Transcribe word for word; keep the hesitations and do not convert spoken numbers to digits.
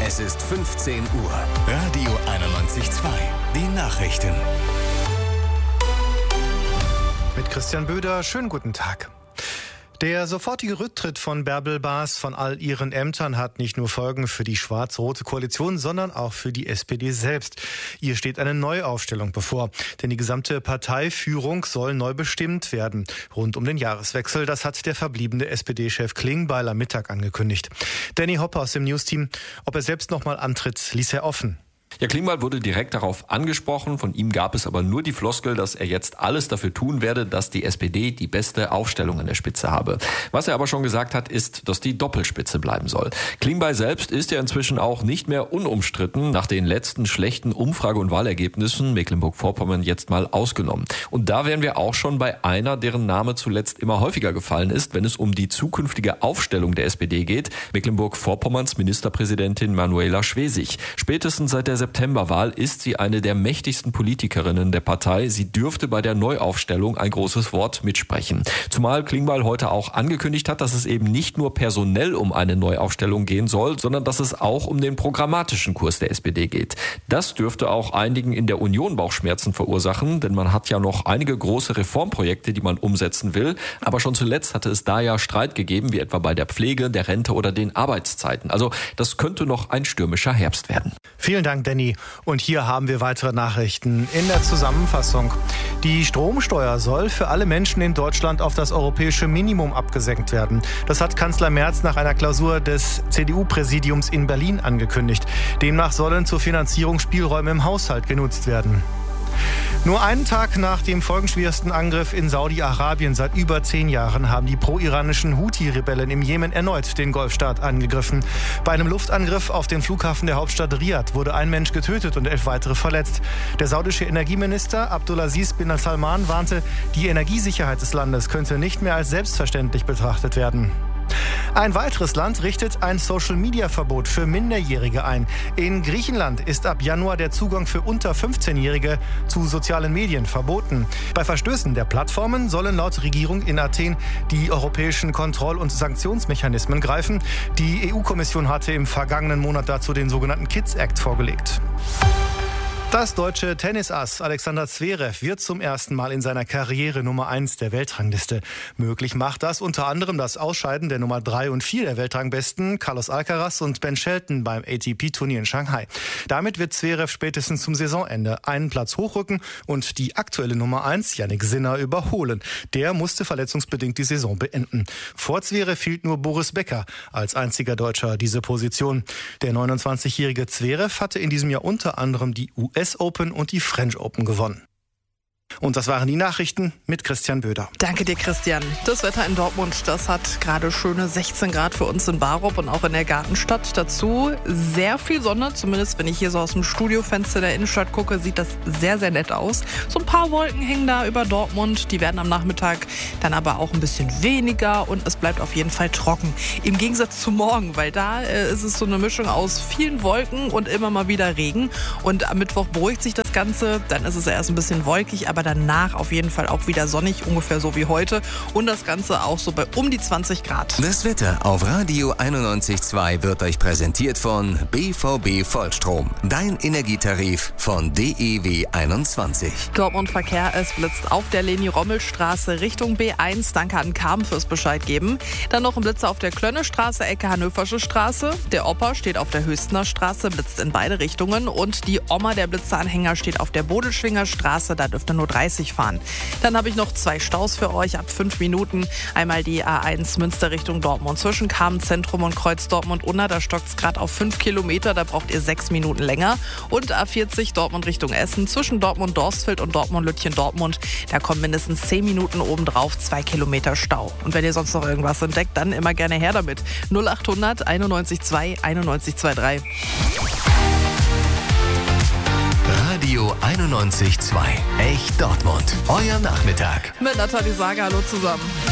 Es ist fünfzehn Uhr. Radio einundneunzig Komma zwei. Die Nachrichten. Mit Christian Böder, schönen guten Tag. Der sofortige Rücktritt von Bärbel Baas von all ihren Ämtern hat nicht nur Folgen für die schwarz-rote Koalition, sondern auch für die S P D selbst. Ihr steht eine Neuaufstellung bevor, denn die gesamte Parteiführung soll neu bestimmt werden. Rund um den Jahreswechsel, das hat der verbliebene S P D-Chef Klingbeil am Mittag angekündigt. Danny Hopper aus dem Newsteam, ob er selbst nochmal antritt, ließ er offen. Ja, Klingbeil wurde direkt darauf angesprochen. Von ihm gab es aber nur die Floskel, dass er jetzt alles dafür tun werde, dass die S P D die beste Aufstellung an der Spitze habe. Was er aber schon gesagt hat, ist, dass die Doppelspitze bleiben soll. Klingbeil selbst ist ja inzwischen auch nicht mehr unumstritten, nach den letzten schlechten Umfrage- und Wahlergebnissen, Mecklenburg-Vorpommern jetzt mal ausgenommen. Und da wären wir auch schon bei einer, deren Name zuletzt immer häufiger gefallen ist, wenn es um die zukünftige Aufstellung der S P D geht, Mecklenburg-Vorpommerns Ministerpräsidentin Manuela Schwesig. Spätestens seit der Septemberwahl ist sie eine der mächtigsten Politikerinnen der Partei. Sie dürfte bei der Neuaufstellung ein großes Wort mitsprechen. Zumal Klingbeil heute auch angekündigt hat, dass es eben nicht nur personell um eine Neuaufstellung gehen soll, sondern dass es auch um den programmatischen Kurs der S P D geht. Das dürfte auch einigen in der Union Bauchschmerzen verursachen, denn man hat ja noch einige große Reformprojekte, die man umsetzen will. Aber schon zuletzt hatte es da ja Streit gegeben, wie etwa bei der Pflege, der Rente oder den Arbeitszeiten. Also das könnte noch ein stürmischer Herbst werden. Vielen Dank, Danny. Und hier haben wir weitere Nachrichten in der Zusammenfassung. Die Stromsteuer soll für alle Menschen in Deutschland auf das europäische Minimum abgesenkt werden. Das hat Kanzler Merz nach einer Klausur des C D U-Präsidiums in Berlin angekündigt. Demnach sollen zur Finanzierung Spielräume im Haushalt genutzt werden. Nur einen Tag nach dem folgenschwersten Angriff in Saudi-Arabien seit über zehn Jahren haben die pro-iranischen Houthi-Rebellen im Jemen erneut den Golfstaat angegriffen. Bei einem Luftangriff auf den Flughafen der Hauptstadt Riad wurde ein Mensch getötet und elf weitere verletzt. Der saudische Energieminister Abdulaziz bin Salman warnte, die Energiesicherheit des Landes könnte nicht mehr als selbstverständlich betrachtet werden. Ein weiteres Land richtet ein Social-Media-Verbot für Minderjährige ein. In Griechenland ist ab Januar der Zugang für unter fünfzehnjährige zu sozialen Medien verboten. Bei Verstößen der Plattformen sollen laut Regierung in Athen die europäischen Kontroll- und Sanktionsmechanismen greifen. Die E U-Kommission hatte im vergangenen Monat dazu den sogenannten Kids Act vorgelegt. Das deutsche Tennisass Alexander Zverev wird zum ersten Mal in seiner Karriere Nummer eins der Weltrangliste. Möglich macht das unter anderem das Ausscheiden der Nummer drei und vier der Weltrangbesten Carlos Alcaraz und Ben Shelton beim A T P-Turnier in Shanghai. Damit wird Zverev spätestens zum Saisonende einen Platz hochrücken und die aktuelle Nummer eins, Jannik Sinner, überholen. Der musste verletzungsbedingt die Saison beenden. Vor Zverev fehlt nur Boris Becker als einziger Deutscher diese Position. Der neunundzwanzigjährige Zverev hatte in diesem Jahr unter anderem die U S Open und die French Open gewonnen. Und das waren die Nachrichten mit Christian Böder. Danke dir, Christian. Das Wetter in Dortmund, das hat gerade schöne sechzehn Grad für uns in Barup und auch in der Gartenstadt. Dazu sehr viel Sonne, zumindest wenn ich hier so aus dem Studiofenster der Innenstadt gucke, sieht das sehr, sehr nett aus. So ein paar Wolken hängen da über Dortmund, die werden am Nachmittag dann aber auch ein bisschen weniger und es bleibt auf jeden Fall trocken. Im Gegensatz zu morgen, weil da äh, ist es so eine Mischung aus vielen Wolken und immer mal wieder Regen. Und am Mittwoch beruhigt sich das Ganze, dann ist es erst ein bisschen wolkig, aber danach auf jeden Fall auch wieder sonnig, ungefähr so wie heute. Und das Ganze auch so bei um die zwanzig Grad. Das Wetter auf Radio einundneunzig Komma zwei wird euch präsentiert von B V B Vollstrom. Dein Energietarif von D E W einundzwanzig. Dortmund Verkehr, es blitzt auf der Leni-Rommel-Straße Richtung B eins. Danke an Carmen fürs Bescheid geben. Dann noch ein Blitzer auf der Klönne-Straße, Ecke Hannöversche Straße. Der Opa steht auf der Höchstner Straße, blitzt in beide Richtungen. Und die Oma, der Blitzeranhänger, steht auf der Bodelschwinger Straße. Da dürfte nur dreißig fahren. Dann habe ich noch zwei Staus für euch ab fünf Minuten. Einmal die A eins Münster Richtung Dortmund zwischen Kamen-Zentrum und Kreuz Dortmund-Unna. Da stockt es gerade auf fünf Kilometer. Da braucht ihr sechs Minuten länger. Und A vierzig Dortmund Richtung Essen zwischen Dortmund-Dorsfeld und Dortmund-Lütchen-Dortmund. Da kommen mindestens zehn Minuten obendrauf, zwei Kilometer Stau. Und wenn ihr sonst noch irgendwas entdeckt, dann immer gerne her damit. null achthundert einundneunzig zwei einundneunzig drei. Radio einundneunzig Komma zwei. Echt Dortmund. Euer Nachmittag. Mit Nathalie Sager, hallo zusammen.